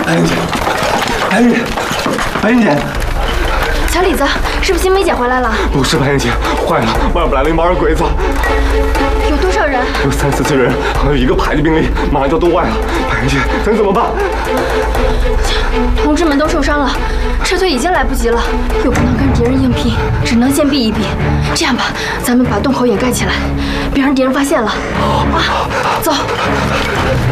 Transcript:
白云姐，白云，白云姐， 小李子，是不是新梅姐回来了？ 不是白云姐，坏了，外边来了一帮二鬼子。 有多少人？ 有3、4、4人，还有1个排的兵力，马上就要东外了。白云姐，咱怎么办？ 同志们都受伤了，撤退已经来不及了，又不能跟敌人硬拼，只能先避一避。这样吧，咱们把洞口掩盖起来，别让敌人发现了。啊，走。